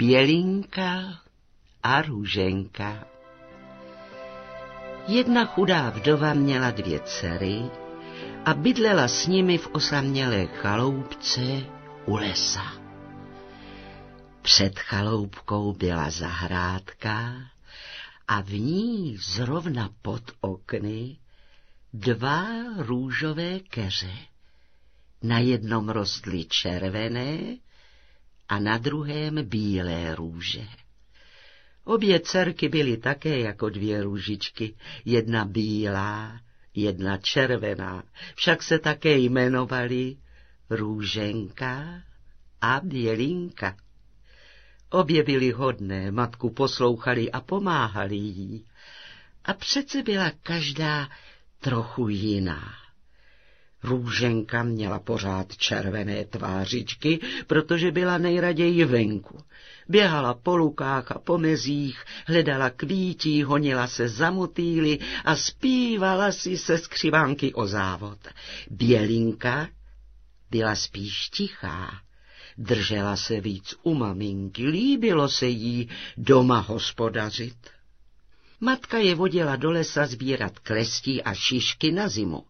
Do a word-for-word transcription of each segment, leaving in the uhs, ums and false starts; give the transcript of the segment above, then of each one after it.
Bělinka a Růženka. Jedna chudá vdova měla dvě dcery a bydlela s nimi v osamělé chaloupce u lesa. Před chaloupkou byla zahrádka a v ní zrovna pod okny dva růžové keře. Na jednom rostly červené a na druhém bílé růže. Obě dcerky byly také jako dvě růžičky, jedna bílá, jedna červená, však se také jmenovaly Růženka a Bělinka. Obě byly hodné, matku poslouchali a pomáhali jí. A přece byla každá trochu jiná. Růženka měla pořád červené tvářičky, protože byla nejraději venku. Běhala po lukách a po mezích, hledala kvítí, honila se za motýly a zpívala si se skřivánky o závod. Bělinka byla spíš tichá. Držela se víc u maminky, líbilo se jí doma hospodařit. Matka je vodila do lesa sbírat klestí a šišky na zimu.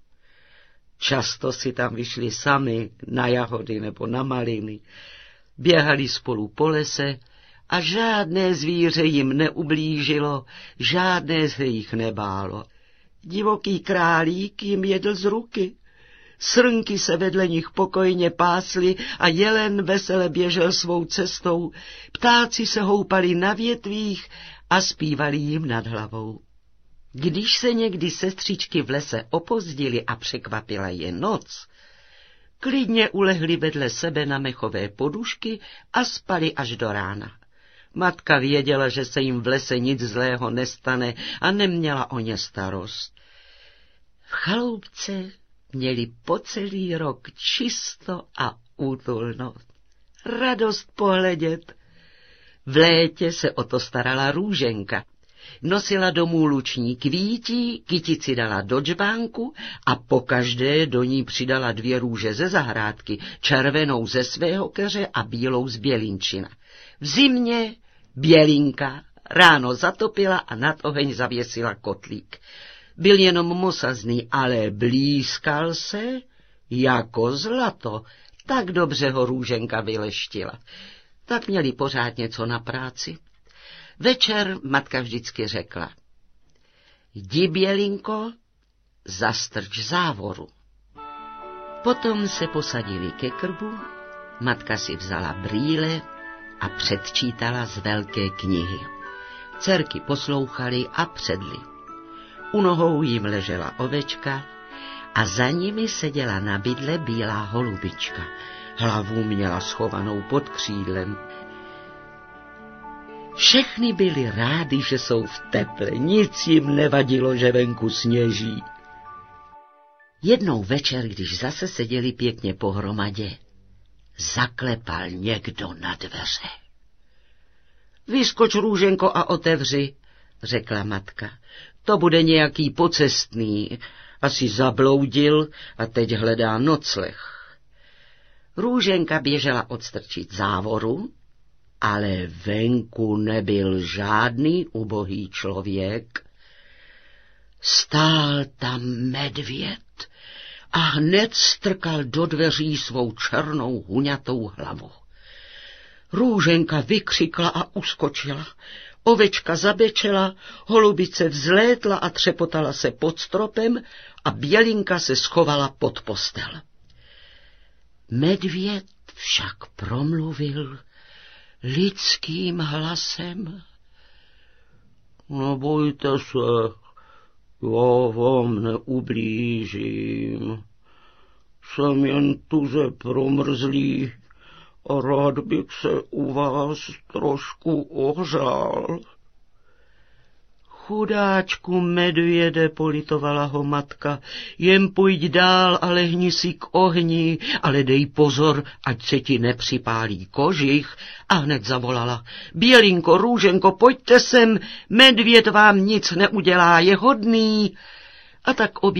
Často si tam vyšli sami na jahody nebo na maliny. Běhali spolu po lese a žádné zvíře jim neublížilo, žádné se jich nebálo. Divoký králík jim jedl z ruky. Srnky se vedle nich pokojně pásly a jelen vesele běžel svou cestou. Ptáci se houpali na větvích a zpívali jim nad hlavou. Když se někdy sestřičky v lese opozdily a překvapila je noc, klidně ulehli vedle sebe na mechové podušky a spali až do rána. Matka věděla, že se jim v lese nic zlého nestane a neměla o ně starost. V chaloupce měli po celý rok čisto a útulno. Radost pohledět. V létě se o to starala Růženka. Nosila domů luční kvítí, kytici dala do džbánku a pokaždé do ní přidala dvě růže ze zahrádky, červenou ze svého keře a bílou z Bělinčina. V zimě Bělinka ráno zatopila a nad oheň zavěsila kotlík. Byl jenom mosazný, ale blízkal se jako zlato. Tak dobře ho Růženka vyleštila. Tak měli pořád něco na práci. Večer matka vždycky řekla: jdi, Bělinko, zastrč závoru. Potom se posadili ke krbu, matka si vzala brýle a předčítala z velké knihy. Dcerky poslouchaly a předly. U nohou jim ležela ovečka a za nimi seděla na bydle bílá holubička. Hlavu měla schovanou pod křídlem. Všechny byly rády, že jsou v teple, nic jim nevadilo, že venku sněží. Jednou večer, když zase seděli pěkně pohromadě, zaklepal někdo na dveře. Vyskoč, Růženko, a otevři, řekla matka. To bude nějaký pocestný, asi zabloudil a teď hledá nocleh. Růženka běžela odstrčit závoru, ale venku nebyl žádný ubohý člověk. Stál tam medvěd a hned strkal do dveří svou černou huňatou hlavu. Růženka vykřikla a uskočila. Ovečka zabečela, holubice vzlétla a třepotala se pod stropem a Bělinka se schovala pod postel. Medvěd však promluvil lidským hlasem. Nebojte se, já vám neublížím. Jsem jen tuze promrzlý a rád bych se u vás trošku ohřál. Chudáčku medvěde, politovala ho matka, jen pojď dál a lehni si k ohni, ale dej pozor, ať se ti nepřipálí kožich. A hned zavolala: Bělinko, Růženko, pojďte sem, medvěd vám nic neudělá, je hodný. A tak obě